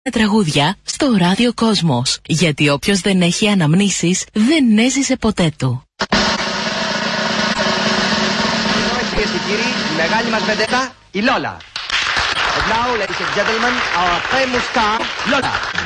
τραγούδια στο Ράδιο Κόσμος. Γιατί όποιος δεν έχει αναμνήσεις δεν έζησε ποτέ του. Κυρίες και κύριοι, η μεγάλη μας βεντέτα, η Λόλα. And now, ladies and gentlemen, our famous star, Lola.